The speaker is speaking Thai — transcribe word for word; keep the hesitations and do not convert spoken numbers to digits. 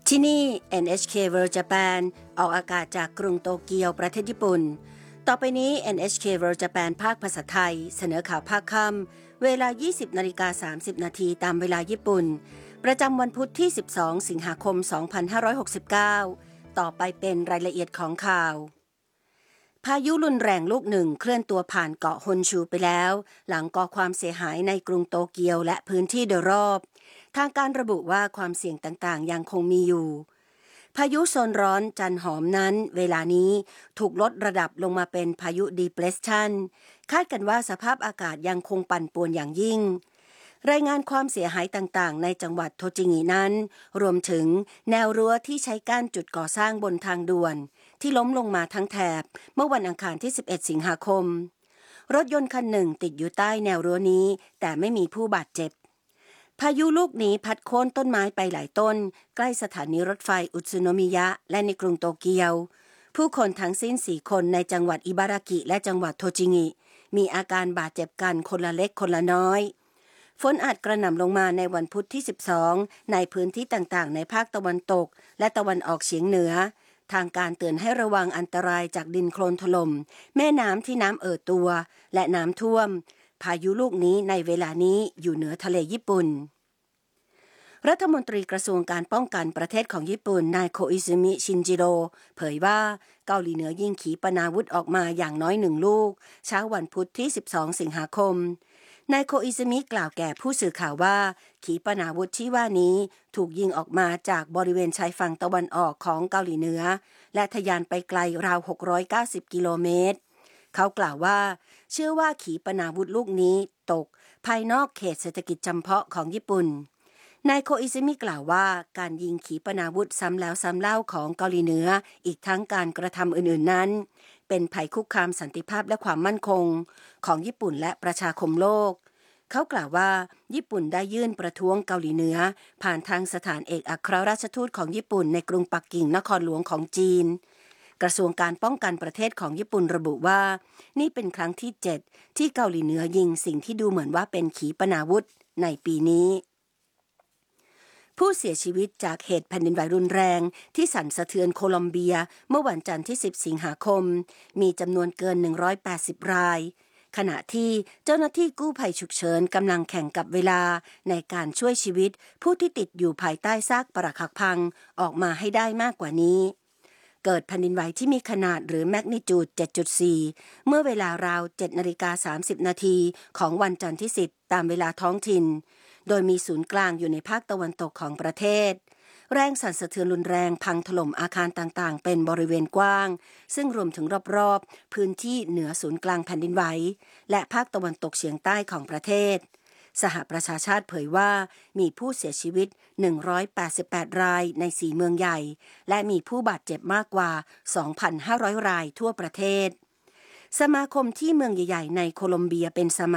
ที่นี่ เอ็น เอช เค World Japan ออกอากาศจากกรุงโตเกียวประเทศญี่ปุ่นต่อไปนี้ เอ็น เอช เค World Japan ภาคภาษาไทยเสนอข่าวภาคค่ำเวลา ยี่สิบนาฬิกาสามสิบนาทีตามเวลาญี่ปุ่นประจำวันพุธที่สิบสองสิงหาคมสองพันห้าร้อยหกสิบเก้าต่อไปเป็นรายละเอียดของข่าวพายุรุนแรงลูกหนึ่งเคลื่อนตัวผ่านเกาะฮอนชูไปแล้วหลังก่อความเสียหายในกรุงโตเกียวและพื้นที่โดยรอบทางการระบุว่าความเสี่ยงต่างๆยังคงมีอยู่พายุโซนร้อนจันหอมนั้นเวลานี้ถูกลดระดับลงมาเป็นพายุดีเพรสชันคาดกันว่าสภาพอากาศยังคงปั่นป่วนอย่างยิ่งรายงานความเสียหายต่างๆในจังหวัดโทจิงินั้นรวมถึงแนวรั้วที่ใช้กั้นจุดก่อสร้างบนทางด่วนที่ล้มลงมาทั้งแถบเมื่อวันอังคารที่สิบเอ็ดสิงหาคมรถยนต์คันหนึ่งติดอยู่ใต้แนวรั้วนี้แต่ไม่มีผู้บาดเจ็บพายุลูกนี้พัดโค่นต้นไม้ไปหลายต้นใกล้สถานีรถไฟอุตสึโนมิยะและในกรุงโตเกียวผู้คนทั้งสิ้นสี่คนในจังหวัดอิบารากิและจังหวัดโทจิงิมีอาการบาดเจ็บกันคนละเล็กคนละน้อยฝนอาจกระหน่ำลงมาในวันพุธที่สิบสองในพื้นที่ต่างๆในภาคตะวันตกและตะวันออกเฉียงเหนือทางการเตือนให้ระวังอันตรายจากดินโคลนถล่มแม่น้ำที่น้ำเอ่อตัวและน้ำท่วมพายุลูกนี้ในเวลานี้อยู่เหนือทะเลญี่ปุ่นรัฐมนตรีกระทรวงการป้องกันประเทศของญี่ปุ่นนายโคอิซึมิชินจิโร่เผยว่าเกาหลีเหนือยิงขีปนาวุธออกมาอย่างน้อยหนึ่งลูกเช้าวันพุธที่สิบสองสิงหาคมนายโคอิซึมิกล่าวแก่ผู้สื่อข่าวว่าขีปนาวุธที่ว่านี้ถูกยิงออกมาจากบริเวณชายฝั่งตะวันออกของเกาหลีเหนือและทะยานไปไกลราวหกร้อยเก้าสิบกิโลเมตรเขากล่าวว่าเชื่อว่าขีปนาวุธลูกนี้ตกภายนอกเขตเศรษฐกิจจำเพาะของญี่ปุ่นนายโคอิซึมิกล่าวว่าการยิงขีปนาวุธซ้ำแล้วซ้ำเล่าของเกาหลีเหนืออีกทั้งการกระทำอื่นๆนั้นเป็นภัยคุกคามสันติภาพและความมั่นคงของญี่ปุ่นและประชาคมโลกเขากล่าวว่าญี่ปุ่นได้ยื่นประท้วงเกาหลีเหนือผ่านทางสถานเอกอัครราชทูตของญี่ปุ่นในกรุงปักกิ่งนครหลวงของจีนกระทรวงการป้องกันประเทศของญี่ปุ่นระบุว่านี่เป็นครั้งที่เจ็ดที่เกาหลีเหนือยิงสิ่งที่ดูเหมือนว่าเป็นขีปนาวุธในปีนี้ผู้เสียชีวิตจากเหตุแผ่นดินไหวรุนแรงที่สั่นสะเทือนโคลอมเบียเมื่อวันจันทร์ที่สิบสิงหาคมมีจำนวนเกินหนึ่งร้อยแปดสิบรายขณะที่เจ้าหน้าที่กู้ภัยฉุกเฉินกำลังแข่งกับเวลาในการช่วยชีวิตผู้ที่ติดอยู่ภายใต้ซากปรักหักพังออกมาให้ได้มากกว่านี้เกิดแผ่นดินไหวที่มีขนาดหรือแมกนิจูด เจ็ดจุดสี่ เมื่อเวลาราว เจ็ดนาฬิกาสามสิบนาทีของวันจันทร์ที่สิบตามเวลาท้องถิ่นโดยมีศูนย์กลางอยู่ในภาคตะวันตกของประเทศแรงสั่นสะเทือนรุนแรงพังถล่มอาคารต่างๆเป็นบริเวณกว้างซึ่งรวมถึงรอบๆพื้นที่เหนือศูนย์กลางแผ่นดินไหวและภาคตะวันตกเฉียงใต้ของประเทศสหประชาชาติเผยว่ามีผู้เสียชีวิตหนึ่งร้อยแปดสิบแปดรายในสี่เมืองใหญ่และมีผู้บาดเจ็บมากกว่า สองพันห้าร้อย รายทั่วประเทศสมาคมที่เมืองใหญ่ๆในโคลอมเบียเป็นสมา